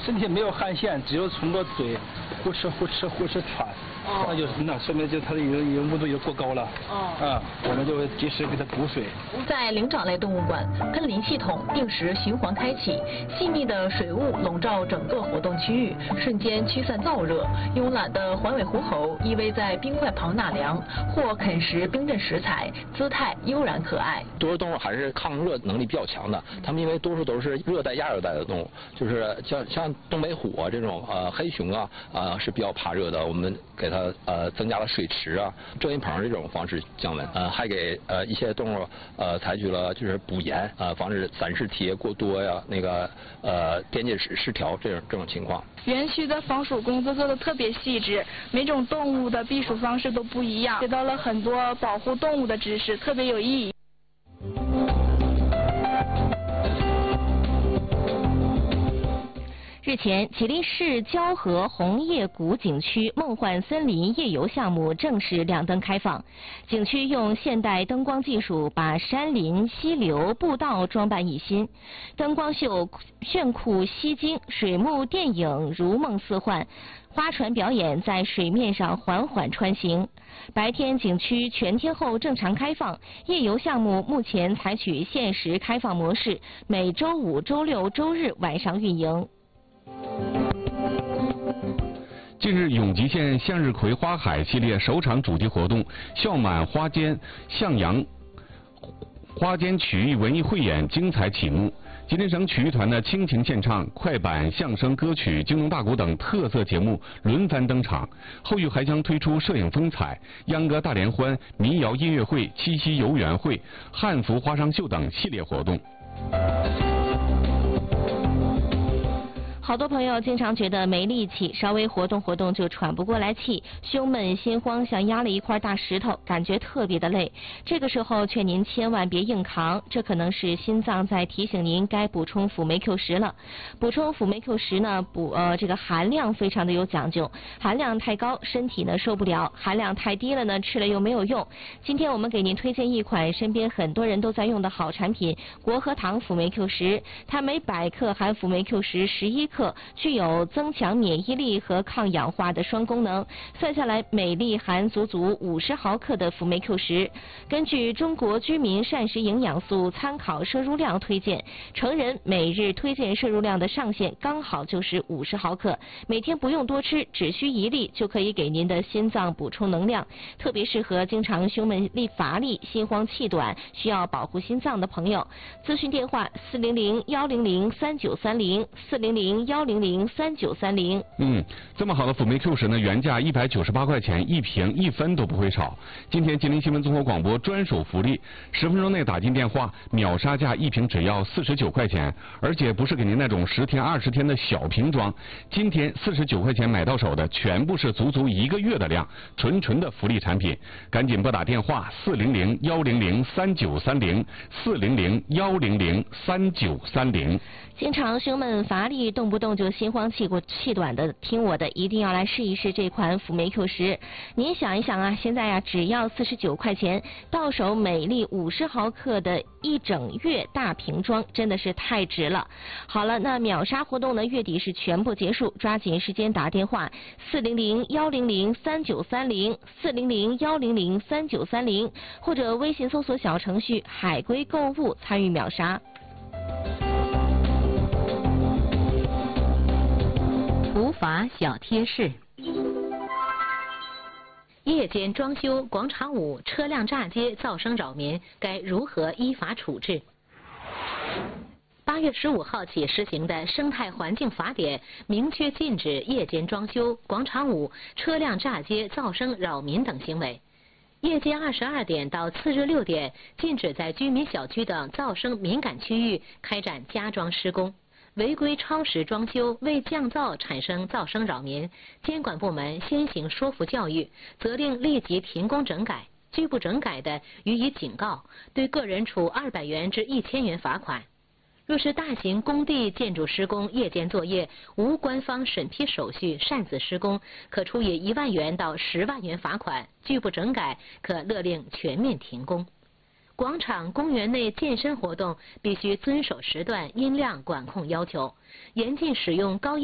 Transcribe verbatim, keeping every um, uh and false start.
身体没有汗腺，只有从个嘴呼哧呼哧呼哧喘， 哦、 那就是那说明就它的已经已经温度已经过高了。哦。啊，我们就会及时给它补水。 在灵长类动物馆，喷淋系统定时循环开启，细密的水雾笼罩整个活动区域，瞬间驱散燥热。慵懒的环尾狐猴依偎在冰块旁纳凉，或啃食冰镇食材，姿态悠然可爱。 多数动物还是抗热能力比较强的，它们因为多数都是热带、亚热带的动物，就是像像东北虎啊这种呃黑熊啊啊、呃、是比较怕热的，我们给它呃增加了水池啊、遮阴棚这种方式降温，呃还给呃一些动物呃采取了就是补盐，呃防止散失体液过多呀，那个呃电解质失调这种这种情况。 园区的防暑工作做得特别细致，每种动物的避暑方式都不一样，学到了很多保护动物的知识，特别有意义。 日前，吉林市蛟河红叶谷景区梦幻森林夜游项目正式亮灯开放。景区用现代灯光技术把山林、溪流、步道装扮一新，灯光秀炫酷吸睛，水幕电影如梦似幻，花船表演在水面上缓缓穿行。白天景区全天候正常开放，夜游项目目前采取限时开放模式，每周五、周六、周日晚上运营。 近日，永吉县向日葵花海系列首场主题活动“笑满花间向阳花间曲艺文艺汇演”精彩启幕。吉林省曲艺团的倾情献唱、快板、相声、歌曲、京东大鼓等特色节目轮番登场。后续还将推出摄影风采、秧歌大联欢、民谣音乐会、七夕游园会、汉服花裳秀等系列活动。 好多朋友经常觉得没力气，稍微活动活动就喘不过来气，胸闷心慌，像压了一块大石头，感觉特别的累。这个时候劝您千万别硬扛，这可能是心脏在提醒您该补充辅酶 Q 十了。补充辅酶 Q 十呢，补呃这个含量非常的有讲究，含量太高身体呢受不了，含量太低了呢吃了又没有用。今天我们给您推荐一款身边很多人都在用的好产品——国和堂辅酶 Q 十，它每百克含辅酶 Q 十十一克。具有增强免疫力和抗氧化的双功能，算下来每粒含足足五十毫克的辅酶 Q 十。根据中国居民膳食营养素参考摄入量推荐，成人每日推荐摄入量的上限刚好就是五十毫克，每天不用多吃，只需一粒就可以给您的心脏补充能量，特别适合经常胸闷力乏力、心慌气短，需要保护心脏的朋友。咨询电话：四零零幺零零三九三零四零零幺零零三九三零。 嗯，这么好的辅酶 Q 十呢，原价一百九十八块钱一瓶，一分都不会少。今天吉林新闻综合广播专属福利，十分钟内打进电话，秒杀价一瓶只要四十九块钱，而且不是给您那种十天二十天的小瓶装，今天四十九块钱买到手的全部是足足一个月的量，纯纯的福利产品。赶紧拨打电话四零零幺零零三九三零四零零幺零零三九三零。 经常胸闷乏力，动不动就心慌气过气短的，听我的，一定要来试一试这款辅酶 Q 十。您想一想啊，现在呀、啊、只要四十九块钱，到手每粒五十毫克的一整月大瓶装，真的是太值了。好了，那秒杀活动呢，月底是全部结束，抓紧时间打电话四零零幺零零三九三零四零零幺零零三九三零，或者微信搜索小程序海龟购物参与秒杀。 普法小贴士：夜间装修、广场舞、车辆炸街噪声扰民，该如何依法处置？八月十五号起施行的《生态环境法典》明确禁止夜间装修、广场舞、车辆炸街噪声扰民等行为。夜间二十二点到次日六点，禁止在居民小区等噪声敏感区域开展加装施工。违规超时装修为降噪产生噪声扰民，监管部门先行说服教育，责令立即停工整改，拒不整改的予以警告，对个人处二百元至一千元罚款。若是大型工地建筑施工夜间作业无官方审批手续擅自施工，可处以一万元到十万元罚款，拒不整改可勒令全面停工。广场、公园内健身活动必须遵守时段、音量管控要求，严禁使用高音